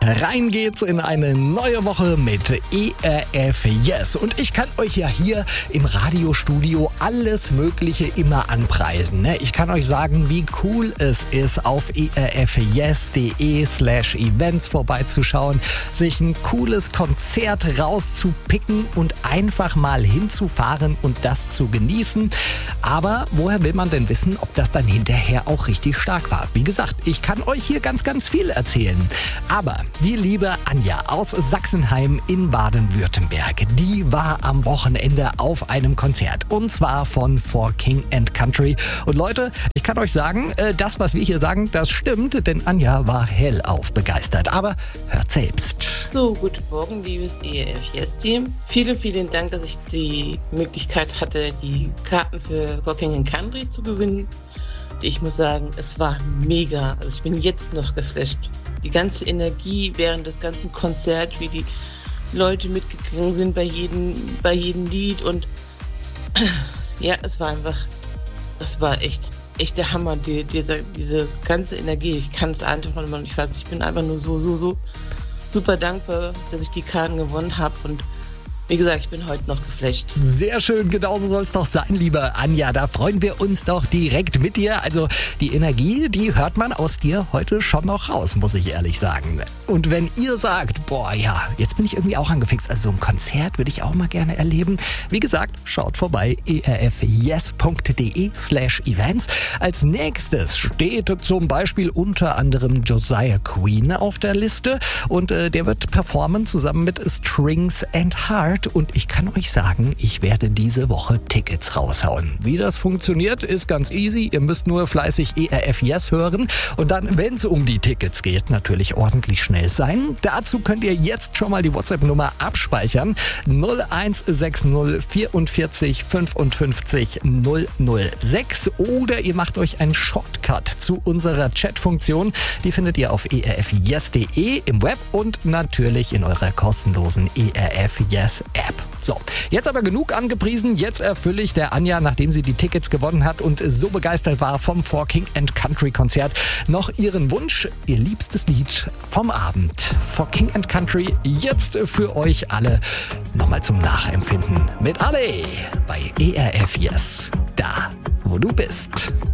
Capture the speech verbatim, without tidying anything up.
Rein geht's in eine neue Woche mit E R F Yes. Und ich kann euch ja hier im Radiostudio alles Mögliche immer anpreisen. Ne? Ich kann euch sagen, wie cool es ist, auf erfyes.de slash events vorbeizuschauen, sich ein cooles Konzert rauszupicken und einfach mal hinzufahren und das zu genießen. Aber woher will man denn wissen, ob das dann hinterher auch richtig stark war? Wie gesagt, ich kann euch hier ganz, ganz viel erzählen. Aber die liebe Anja aus Sachsenheim in Baden-Württemberg, die war am Wochenende auf einem Konzert. Und zwar von For King and Country. Und Leute, ich kann euch sagen, das, was wir hier sagen, das stimmt, denn Anja war hellauf begeistert. Aber hört selbst. So, guten Morgen, liebes E R F Yes-Team. Vielen, vielen Dank, dass ich die Möglichkeit hatte, die Karten für For King and Country zu gewinnen. Ich muss sagen, es war mega. Also ich bin jetzt noch geflasht. Die ganze Energie während des ganzen Konzerts, wie die Leute mitgegangen sind bei jedem, bei jedem Lied. Und ja, es war einfach, das war echt, echt der Hammer, die, diese, diese ganze Energie. Ich kann es einfach noch nicht fassen. Ich bin einfach nur so, so, so super dankbar, dass ich die Karten gewonnen habe. Und wie gesagt, ich bin heute noch geflasht. Sehr schön, genauso soll es doch sein, liebe Anja. Da freuen wir uns doch direkt mit dir. Also die Energie, die hört man aus dir heute schon noch raus, muss ich ehrlich sagen. Und wenn ihr sagt, boah ja, jetzt bin ich irgendwie auch angefixt, also so ein Konzert würde ich auch mal gerne erleben. Wie gesagt, schaut vorbei, erfyes.de slash events. Als nächstes steht zum Beispiel unter anderem Josiah Queen auf der Liste. Und äh, der wird performen zusammen mit Strings and Heart. Und ich kann euch sagen, ich werde diese Woche Tickets raushauen. Wie das funktioniert, ist ganz easy. Ihr müsst nur fleißig E R F Yes hören und dann, wenn es um die Tickets geht, natürlich ordentlich schnell sein. Dazu könnt ihr jetzt schon mal die WhatsApp-Nummer abspeichern. null eins sechs null vierundvierzig fünfundfünfzig null null sechs oder ihr macht euch einen Shortcut zu unserer Chat-Funktion. Die findet ihr auf erfyes punkt de im Web und natürlich in eurer kostenlosen E R F Yes App. So, jetzt aber genug angepriesen. Jetzt erfülle ich der Anja, nachdem sie die Tickets gewonnen hat und so begeistert war vom For King and Country Konzert, noch ihren Wunsch, ihr liebstes Lied vom Abend. For King and Country, jetzt für euch alle nochmal zum Nachempfinden mit Ale bei E R F Yes, da wo du bist.